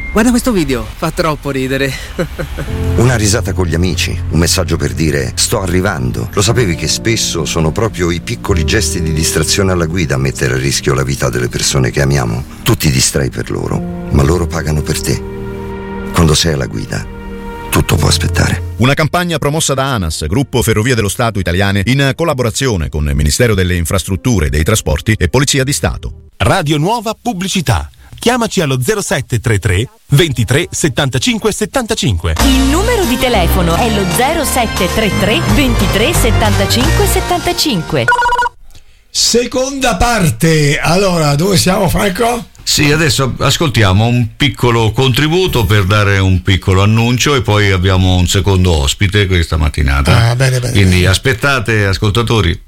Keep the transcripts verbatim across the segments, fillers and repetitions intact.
Guarda questo video, fa troppo ridere. Una risata con gli amici, un messaggio per dire sto arrivando. Lo sapevi che spesso sono proprio i piccoli gesti di distrazione alla guida a mettere a rischio la vita delle persone che amiamo? Tu ti distrai per loro, ma loro pagano per te. Quando sei alla guida, tutto può aspettare. Una campagna promossa da ANAS, Gruppo Ferrovie dello Stato Italiane, in collaborazione con il Ministero delle Infrastrutture e dei Trasporti e Polizia di Stato. Radio Nuova Pubblicità. Chiamaci allo zero sette tre tre ventitré settantacinque settantacinque. Il numero di telefono è lo zero sette tre tre ventitré settantacinque settantacinque. Seconda parte. Allora, dove siamo, Franco? Sì, adesso ascoltiamo un piccolo contributo per dare un piccolo annuncio e poi abbiamo un secondo ospite questa mattinata. Ah, bene, bene. Quindi aspettate, ascoltatori.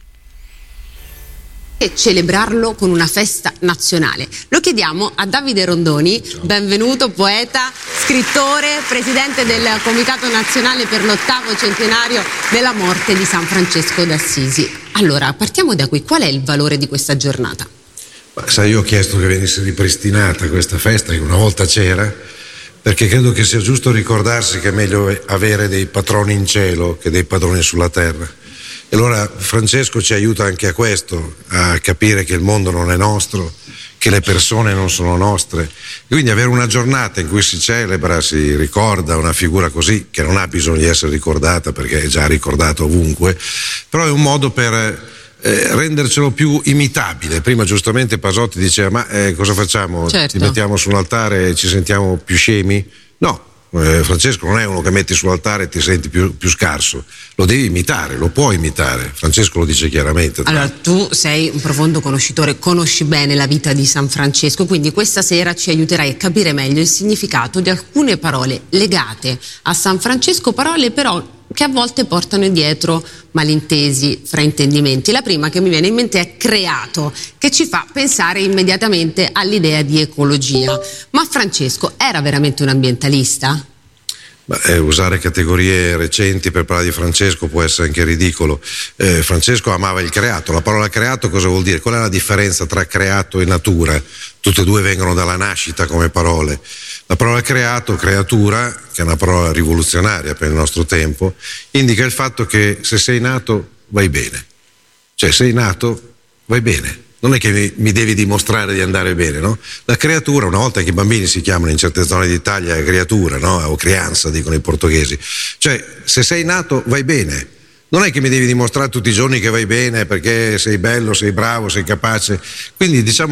E celebrarlo con una festa nazionale. Lo chiediamo a Davide Rondoni, benvenuto, poeta, scrittore, presidente del Comitato Nazionale per l'ottavo centenario della morte di San Francesco d'Assisi. Allora, partiamo da qui. Qual è il valore di questa giornata? Ma, sai, io ho chiesto che venisse ripristinata questa festa che una volta c'era, perché credo che sia giusto ricordarsi che è meglio avere dei patroni in cielo che dei padroni sulla terra. E allora Francesco ci aiuta anche a questo, a capire che il mondo non è nostro, che le persone non sono nostre. E quindi avere una giornata in cui si celebra, si ricorda una figura così, che non ha bisogno di essere ricordata perché è già ricordata ovunque, però è un modo per eh, rendercelo più imitabile. Prima giustamente Pasotti diceva, ma eh, cosa facciamo? Certo. Ci mettiamo sull'altare e ci sentiamo più scemi? No. Eh, Francesco non è uno che metti sull'altare e ti senti più, più scarso, lo devi imitare, lo puoi imitare. Francesco lo dice chiaramente. Allora, tu sei un profondo conoscitore, conosci bene la vita di San Francesco, quindi questa sera ci aiuterai a capire meglio il significato di alcune parole legate a San Francesco, parole però che a volte portano dietro malintesi, fraintendimenti. La prima che mi viene in mente è creato, che ci fa pensare immediatamente all'idea di ecologia. Ma Francesco era veramente un ambientalista? Ma, eh, usare categorie recenti per parlare di Francesco può essere anche ridicolo. eh, Francesco amava il creato. La parola creato cosa vuol dire? Qual è la differenza tra creato e natura? Tutte e due vengono dalla nascita come parole. La parola creato, creatura, che è una parola rivoluzionaria per il nostro tempo, indica il fatto che se sei nato vai bene. Cioè, sei nato vai bene. Non è che mi, mi devi dimostrare di andare bene, no? La creatura, una volta che i bambini si chiamano in certe zone d'Italia creatura, no? O crianza, dicono i portoghesi. Cioè, se sei nato vai bene. Non è che mi devi dimostrare tutti i giorni che vai bene perché sei bello, sei bravo, sei capace. Quindi diciamo